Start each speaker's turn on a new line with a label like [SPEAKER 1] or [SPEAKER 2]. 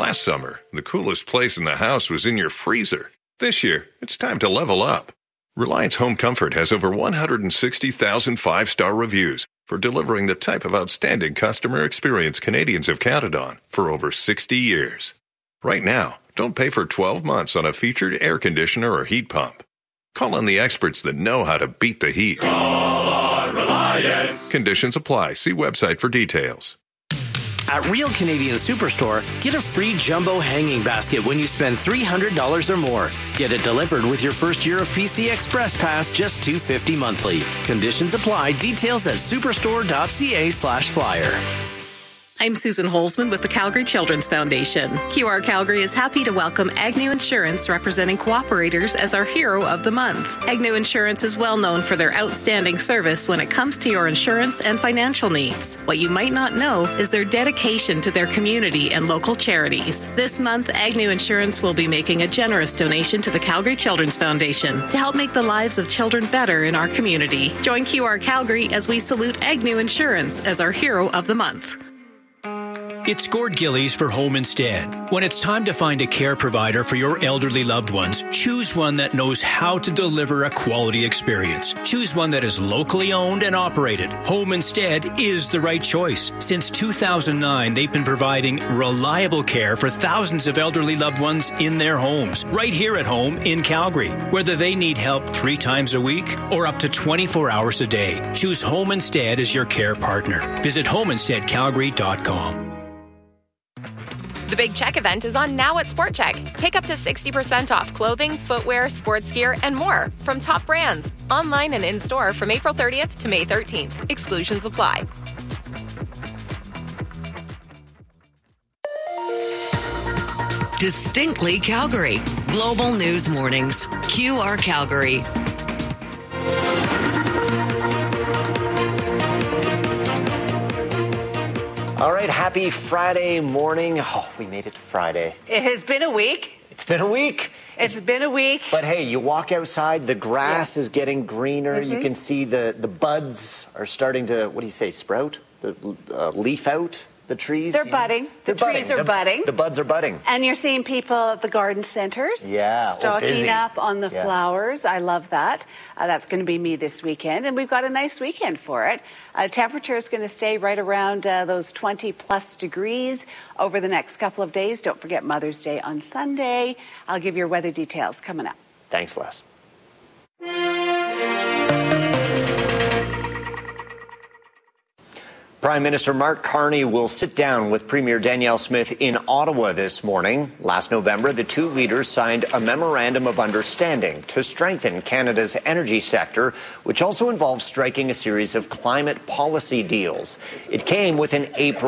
[SPEAKER 1] Last summer, the coolest place in the house was in your freezer. This year, it's time to level up. Reliance Home Comfort has over 160,000 five-star reviews for delivering the type of outstanding customer experience Canadians have counted on for over 60 years. Right now, don't pay for 12 months on a featured air conditioner or heat pump. Call on the experts that know how to beat the heat.
[SPEAKER 2] Call on Reliance.
[SPEAKER 1] Conditions apply. See website for details.
[SPEAKER 3] At Real Canadian Superstore, get a free jumbo hanging basket when you spend $300 or more. Get it delivered with your first year of PC Express Pass, just $250 monthly. Conditions apply. Details at superstore.ca/flyer.
[SPEAKER 4] I'm Susan Holzman with the Calgary Children's Foundation. QR Calgary is happy to welcome Agnew Insurance, representing cooperators, as our Hero of the Month. Agnew Insurance is well known for their outstanding service when it comes to your insurance and financial needs. What you might not know is their dedication to their community and local charities. This month, Agnew Insurance will be making a generous donation to the Calgary Children's Foundation to help make the lives of children better in our community. Join QR Calgary as we salute Agnew Insurance as our Hero of the Month.
[SPEAKER 5] It's Gord Gillies for Home Instead. When it's time to find a care provider for your elderly loved ones, choose one that knows how to deliver a quality experience. Choose one that is locally owned and operated. Home Instead is the right choice. Since 2009, they've been providing reliable care for thousands of elderly loved ones in their homes, right here at home in Calgary. Whether they need help 3 times a week or up to 24 hours a day, choose Home Instead as your care partner. Visit homeinsteadcalgary.com.
[SPEAKER 6] The Big Check event is on now at Sport Check. Take up to 60% off clothing, footwear, sports gear, and more from top brands. Online and in-store from April 30th to May 13th. Exclusions apply.
[SPEAKER 7] Distinctly Calgary. Global News Mornings. QR Calgary.
[SPEAKER 8] All right, happy Friday morning. Oh, we made it to Friday.
[SPEAKER 9] It has been a week.
[SPEAKER 8] It's been a week.
[SPEAKER 9] It's been a week.
[SPEAKER 8] But hey, you walk outside, the grass is getting greener. You can see the buds are starting to, what do you say, sprout? The leaf out, the trees?
[SPEAKER 9] They're budding. The trees are budding.
[SPEAKER 8] The buds are budding.
[SPEAKER 9] And you're seeing people at the garden centers stocking up on the flowers. I love that. That's going to be me this weekend. And we've got a nice weekend for it. Temperature is going to stay right around those 20-plus degrees over the next couple of days. Don't forget Mother's Day on Sunday. I'll give your weather details coming up.
[SPEAKER 8] Thanks, Les. Prime Minister Mark Carney will sit down with Premier Danielle Smith in Ottawa this morning. Last November, the two leaders signed a memorandum of understanding to strengthen Canada's energy sector, which also involves striking a series of climate policy deals. It came with an April